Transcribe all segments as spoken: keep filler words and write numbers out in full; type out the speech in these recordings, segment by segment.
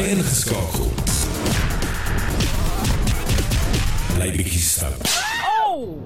Bly ingeskakel. Bly bietjie stout. Oh!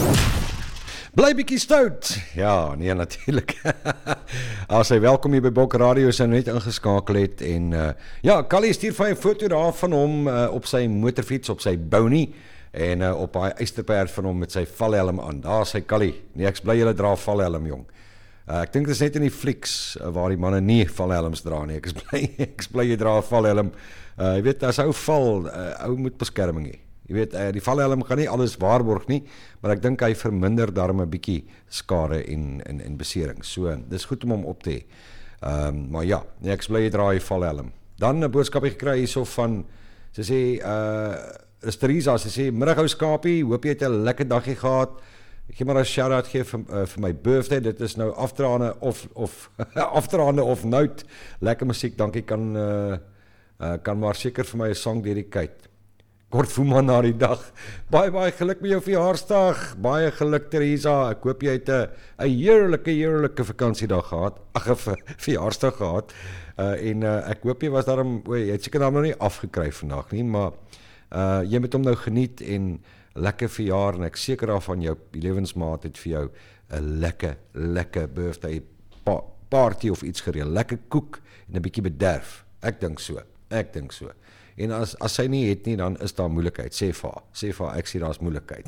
Bly bietjie stout. Ja, nee natuurlik. As hy welkom hier by Bok Radio, sy net ingeskakel het en uh, ja, Callie stuur vir 'n foto daar van hom uh, op sy motorfiets, op sy Bonie en uh, op hy eysterperd van hom met sy valhelm aan. Daar sê Callie, nee ek bly julle dra valhelm jong. Uh, ek dink dit is net in die flieks uh, waar die manne nie valhelms dra nie. Ek is bly ek is bly jy dra 'n valhelm. Uh, jy weet as ou val, uh, ou moet beskerming hê. Jy weet, uh, die valhelm gaan nie alles waarborg nie, maar ek dink hy verminder daarom 'n bietjie skade en en en besering. So, dis goed om hom op te hê. Ehm, um, maar ja, nee, ek is bly jy dra die valhelm. Dan 'n boodskap gekry hierso van sy sê uh is Teresa, sy sê middag ou skapie, hoop jy het 'n lekker dagie gehad. Ek gee maar 'n shout-out gee vir, uh, vir my birthday, dit is nou afdraande of, of afdraande of nout, lekker musiek, dankie, kan, uh, uh, kan maar seker vir my 'n song dedicate. Kort voel maar na die dag, baie baie geluk met jou verjaarsdag, baie geluk Teresa, ek hoop jy het 'n 'n heerlike, heerlike vakansiedag gehad, ag 'n verjaarsdag gehad, uh, en uh, ek hoop jy was daarom, oe, jy het seker daarom nou nie afgekry vandag nie, maar uh, jy moet hom nou geniet en lekker verjaar en ek seker daarvan jou lewensmaat het vir jou 'n lekker, lekker birthday pa party of iets gereël, lekker koek en 'n bietjie bederf. Ek dink so, ek dink so. En as as sy nie het nie, dan is daar moeilikheid. Sê vir haar, sê vir haar, ek sê daar's moeilikheid.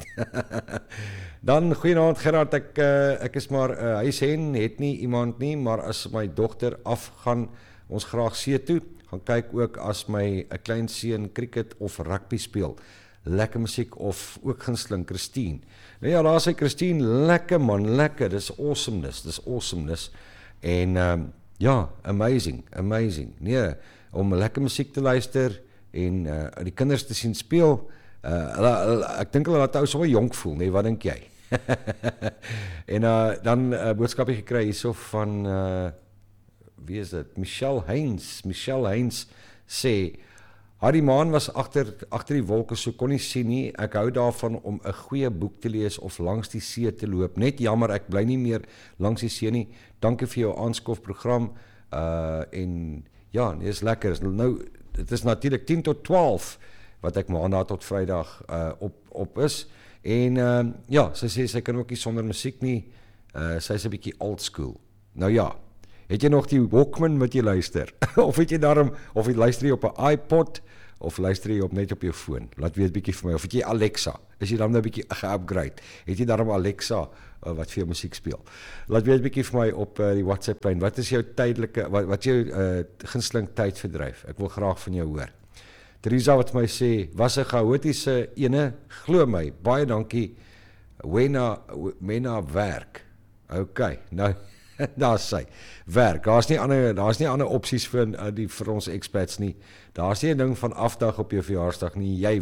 Dan goeienaand Gerard, ek uh, ek is maar uh, hy sê het nie iemand nie, maar as my dogter afgaan, ons graag see toe, gaan kyk ook as my 'n klein seun cricket of rugby speel. Lekker musiek of ook gunsteling Christine. Nou ja, daar sê Christine, lekker man, lekker, dis awesomeness, dis awesomeness. En um, ja, amazing, amazing. Nee, om lekker musiek te luister en uh, die kinders te sien speel, uh, hulle, hulle, ek dink hulle laat ou so jonk voel, nee, wat dink jy? En uh, dan 'n uh, boodskapie gekry hierso van uh, wie is dit? Michelle Heinz. Michelle Heinz sê Harry Maan was agter agter die wolke, so kon nie sien nie. Ek hou daarvan om 'n goeie boek te lees of langs die see te loop. Net jammer, ek bly nie meer langs die see nie. Dankie vir jou aanskofprogram. Uh en ja, nee, is lekker. Nou dit is natuurlik tien tot twaalf wat ek maandag tot Vrydag uh op op is. En uh ja, sy sê sy kan ook nie sonder musiek nie. Uh sy is 'n bietjie old school. Nou ja, het jy nog die Walkman met jy luister? Of het jy daarom of jy luister jy op 'n iPod of luister jy op net op jou foon? Laat weet bietjie vir my. Of het jy Alexa? Is jy dan nou bietjie ge-upgrade? Het jy daarom Alexa uh, wat vir jou musiek speel? Laat weet bietjie vir my op uh, die WhatsApp lyn. Wat is jou tydelike wat wat jou uh, gunsteling tydverdryf? Ek wil graag van jou hoor. Teresa wat my sê, was 'n chaotiese ene, glo my. Baie dankie. Wena Mena werk. Okay, nou daar sê werk. Daar's nie ander daar's nie ander opsies vir uh, die vir ons expats nie. Daar's nie 'n ding van afdag op jou verjaarsdag nie. Jy